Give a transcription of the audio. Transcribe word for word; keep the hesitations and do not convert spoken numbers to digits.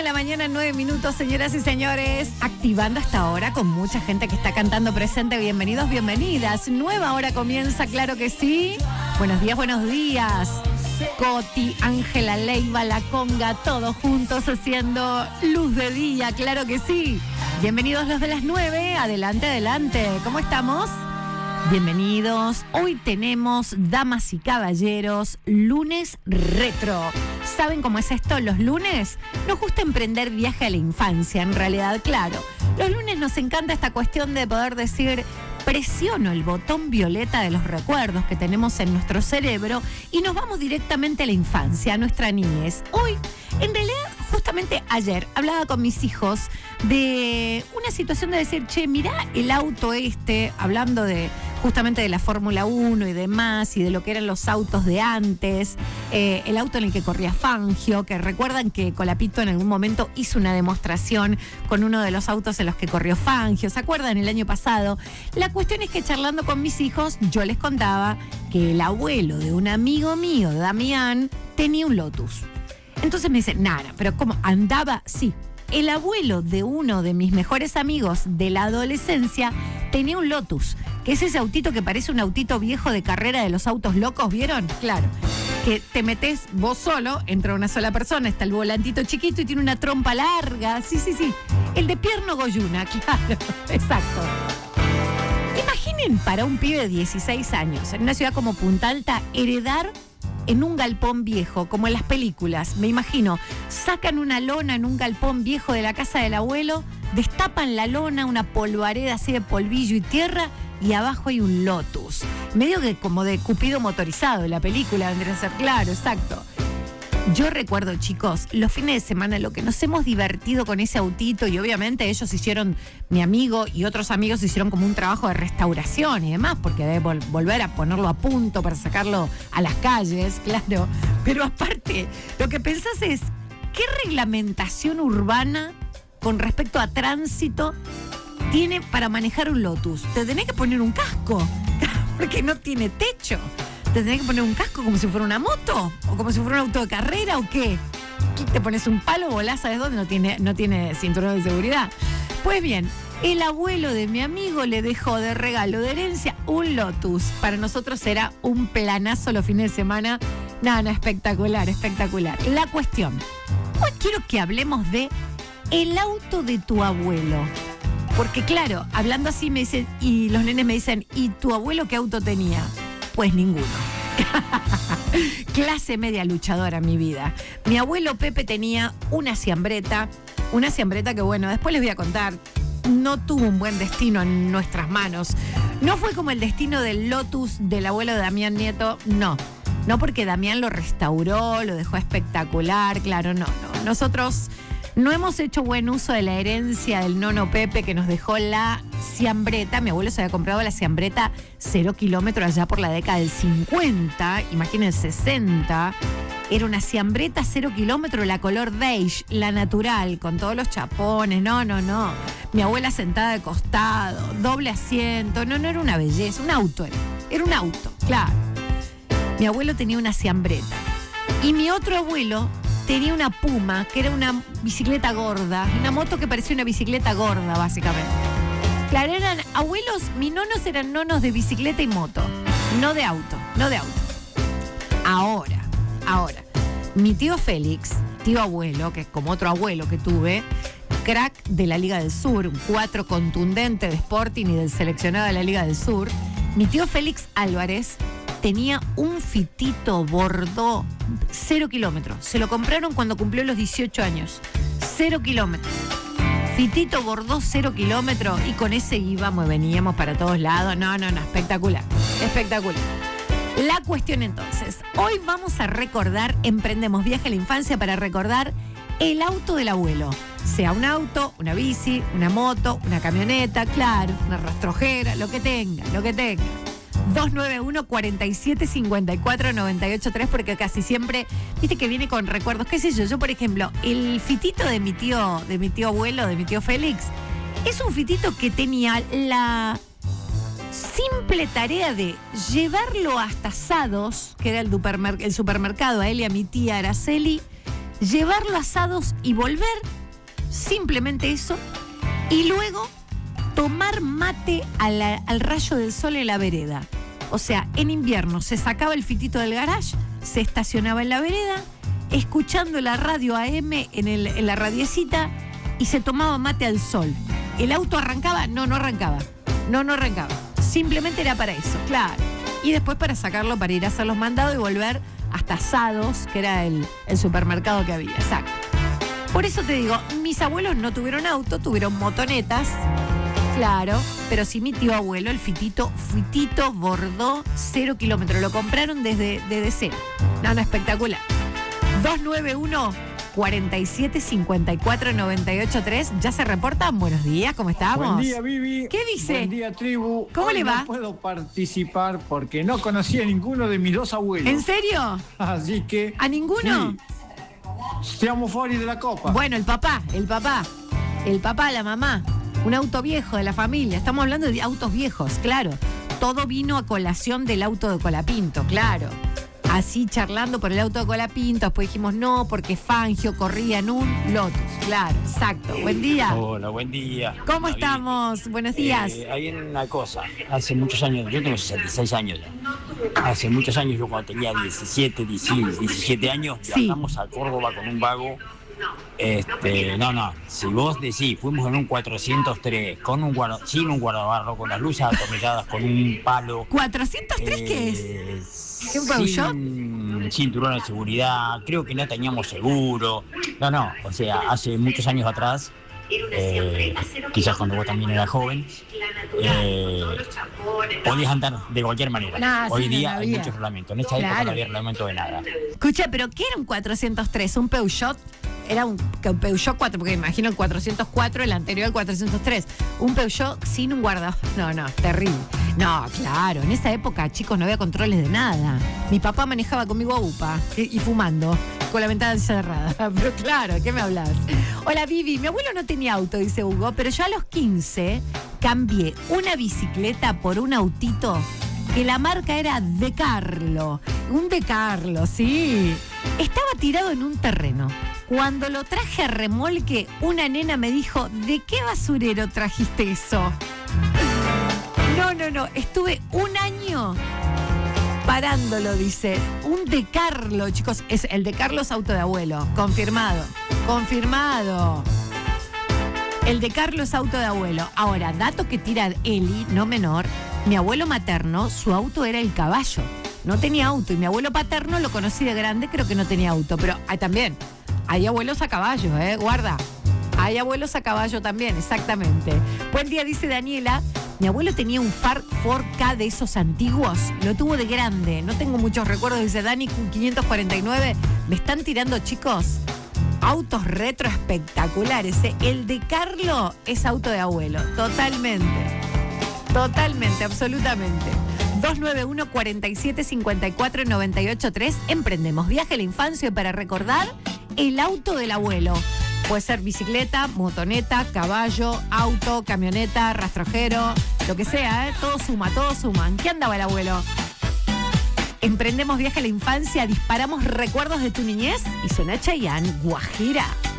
la mañana, nueve minutos, señoras y señores. Activando hasta ahora con mucha gente que está cantando presente. Bienvenidos, bienvenidas. Nueva hora comienza, claro que sí. Buenos días, buenos días. Coti, Ángela, Leiva, La Conga, todos juntos haciendo luz de día, claro que sí. Bienvenidos los de las nueve. Adelante, adelante. ¿Cómo estamos? Bienvenidos. Hoy tenemos, damas y caballeros, lunes retro. ¿Saben cómo es esto? Los lunes nos gusta emprender viaje a la infancia, en realidad, claro. Los lunes nos encanta esta cuestión de poder decir, presiono el botón violeta de los recuerdos que tenemos en nuestro cerebro y nos vamos directamente a la infancia, a nuestra niñez. Hoy, en realidad, justamente ayer, hablaba con mis hijos de una situación de decir, che, mirá el auto este, hablando de justamente de la Fórmula uno y demás, y de lo que eran los autos de antes, eh, el auto en el que corría Fangio, que recuerdan que Colapito en algún momento hizo una demostración con uno de los autos en los que corrió Fangio, ¿se acuerdan? El año pasado. La cuestión es que charlando con mis hijos, yo les contaba que el abuelo de un amigo mío, Damián, tenía un Lotus. Entonces me dicen, Nara, ¿pero cómo? ¿Andaba? Sí. El abuelo de uno de mis mejores amigos de la adolescencia tenía un Lotus, que es ese autito que parece un autito viejo de carrera de los autos locos, ¿vieron? Claro. Que te metés vos solo, entra una sola persona, está el volantito chiquito y tiene una trompa larga. Sí, sí, sí. El de Pierno Goyuna, claro. Exacto. Imaginen para un pibe de dieciséis años, en una ciudad como Punta Alta, heredar en un galpón viejo, como en las películas, me imagino, sacan una lona en un galpón viejo de la casa del abuelo, destapan la lona, una polvareda así de polvillo y tierra, y abajo hay un Lotus. Medio que como de Cupido motorizado en la película, vendría a ser claro, exacto. Yo recuerdo, chicos, los fines de semana, lo que nos hemos divertido con ese autito, y obviamente ellos hicieron, mi amigo y otros amigos hicieron como un trabajo de restauración y demás, porque debe vol- volver a ponerlo a punto para sacarlo a las calles, claro. Pero aparte, lo que pensás es, ¿qué reglamentación urbana con respecto a tránsito tiene para manejar un Lotus? Te tenés que poner un casco, porque no tiene techo. ¿Te tenés que poner un casco como si fuera una moto? ¿O como si fuera un auto de carrera o qué? ¿Te pones un palo, volás, sabes dónde? No tiene, no tiene cinturón de seguridad. Pues bien, el abuelo de mi amigo le dejó de regalo de herencia un Lotus. Para nosotros era un planazo los fines de semana. Nada, no, espectacular, espectacular. La cuestión, hoy quiero que hablemos de el auto de tu abuelo. Porque claro, hablando así me dicen, y los nenes me dicen, ¿y tu abuelo qué auto tenía? Pues ninguno. Clase media luchadora mi vida. Mi abuelo Pepe tenía una Ciambretta, una Ciambretta que bueno, después les voy a contar, no tuvo un buen destino en nuestras manos. No fue como el destino del Lotus del abuelo de Damián Nieto, no. No porque Damián lo restauró, lo dejó espectacular, claro, no, no. Nosotros no hemos hecho buen uso de la herencia del nono Pepe que nos dejó la Ciambretta. Mi abuelo se había comprado la Ciambretta cero kilómetros allá por la década del cincuenta, imaginen sesenta. Era una Ciambretta cero kilómetros, la color beige, la natural, con todos los chapones. No, no, no. Mi abuela sentada de costado, doble asiento. No, no era una belleza, un auto era. Era un auto, claro. Mi abuelo tenía una Ciambretta. Y mi otro abuelo tenía una Puma, que era una bicicleta gorda, una moto que parecía una bicicleta gorda, básicamente. Claro, eran abuelos, mis nonos eran nonos de bicicleta y moto, no de auto, no de auto. Ahora, ahora, mi tío Félix, tío abuelo, que es como otro abuelo que tuve, crack de la Liga del Sur, un cuatro contundente de Sporting y del seleccionado de la Liga del Sur, mi tío Félix Álvarez tenía un Fitito Bordeaux, cero kilómetros. Se lo compraron cuando cumplió los dieciocho años. Cero kilómetros. Fitito Bordeaux, cero kilómetros. Y con ese íbamos y veníamos para todos lados. No, no, no. Espectacular. Espectacular. La cuestión entonces. Hoy vamos a recordar, emprendemos viaje a la infancia para recordar el auto del abuelo. Sea un auto, una bici, una moto, una camioneta, claro, una rastrojera, lo que tenga, lo que tenga. dos nueve uno, cuatro siete, cinco cuatro, nueve ocho tres, porque casi siempre, viste que viene con recuerdos, qué sé yo, yo por ejemplo, el fitito de mi tío, de mi tío abuelo, de mi tío Félix, es un fitito que tenía la simple tarea de llevarlo hasta Sados, que era el, supermer- el supermercado, a él y a mi tía Araceli, llevarlo a Sados y volver simplemente eso, y luego tomar mate a la- al rayo del sol en la vereda. O sea, en invierno se sacaba el fitito del garage, se estacionaba en la vereda, escuchando la radio A M en, el, en la radiecita y se tomaba mate al sol. ¿El auto arrancaba? No, no arrancaba. No, no arrancaba. Simplemente era para eso, claro. Y después para sacarlo para ir a hacer los mandados y volver hasta Sados, que era el, el supermercado que había. Exacto. Por eso te digo, mis abuelos no tuvieron auto, tuvieron motonetas. Claro, pero sí mi tío abuelo, el Fitito, Fitito Bordó, cero kilómetros. Lo compraron desde, desde cero. No, no, espectacular. dos nueve uno, cuatro siete, cinco cuatro, nueve ocho tres. ¿Ya se reportan? Buenos días, ¿cómo estamos? Buen día, Vivi. ¿Qué dice? Buen día, tribu. ¿Cómo Hoy le va? No puedo participar porque no conocía a ninguno de mis dos abuelos. ¿En serio? Así que... ¿A ninguno? Sí. Seamos fuera de la copa. Bueno, el papá, el papá. El papá, la mamá. Un auto viejo de la familia. Estamos hablando de autos viejos, claro. Todo vino a colación del auto de Colapinto, claro. Así charlando por el auto de Colapinto, después dijimos no, porque Fangio corría en un Lotus. Claro, exacto. Buen día. Hola, buen día. ¿Cómo David. estamos? Buenos días. Eh, hay una cosa, hace muchos años, yo tengo sesenta y seis años ya. Hace muchos años, yo cuando tenía diecisiete, diecisiete años, Sí. viajamos a Córdoba con un vago. Este, no, no, si vos decís, fuimos en un cuatrocientos tres, con un guarda, sin un guardabarro, con las luces atornilladas, con un palo. ¿cuatrocientos tres qué es? eh, ¿Qué, un Peugeot? Sin cinturón de seguridad, creo que no teníamos seguro. No, no, o sea, hace muchos años atrás, eh, quizás cuando vos también eras joven, eh, podías andar de cualquier manera. Nah, Hoy sí, no, día no hay había. muchos reglamentos. En esta Claro. época no había reglamento de nada. Escucha, ¿pero qué era un cuatrocientos tres? ¿Un Peugeot? Era un Peugeot cuatro, porque imagino el cuatrocientos cuatro, el anterior al cuatrocientos tres. Un Peugeot sin un guarda... No, no, terrible. No, claro, en esa época, chicos, no había controles de nada. Mi papá manejaba conmigo a UPA y, y fumando, con la ventana cerrada. Pero claro, ¿qué me hablas? Hola, Vivi, mi abuelo no tenía auto, dice Hugo, pero yo a los quince cambié una bicicleta por un autito que la marca era De Carlo. Un De Carlo, sí. Estaba tirado en un terreno. Cuando lo traje a remolque, una nena me dijo, ¿de qué basurero trajiste eso? No, no, no. Estuve un año parándolo, dice. Un De Carlo, chicos. Es el De Carlos auto de abuelo. Confirmado. Confirmado. El De Carlos auto de abuelo. Ahora, dato que tira Eli, no menor. Mi abuelo materno, su auto era el caballo. No tenía auto. Y mi abuelo paterno lo conocí de grande, creo que no tenía auto. Pero hay también. Hay abuelos a caballo, ¿eh? Guarda. Hay abuelos a caballo también, exactamente. Buen día, dice Daniela. Mi abuelo tenía un Ford cuatro K de esos antiguos. Lo tuvo de grande. No tengo muchos recuerdos, dice Dani, quinientos cuarenta y nueve. ¿Me están tirando, chicos? Autos retro espectaculares, ¿eh? El De Carlo es auto de abuelo. Totalmente. Totalmente, absolutamente. dos nueve uno, cuatro siete, cinco cuatro, nueve ocho tres. Emprendemos viaje a la infancia para recordar el auto del abuelo. Puede ser bicicleta, motoneta, caballo, auto, camioneta, rastrojero, lo que sea, ¿eh? Todo suma, todo suma. ¿En qué andaba el abuelo? Emprendemos viaje a la infancia, disparamos recuerdos de tu niñez y suena Chayanne, Guajira.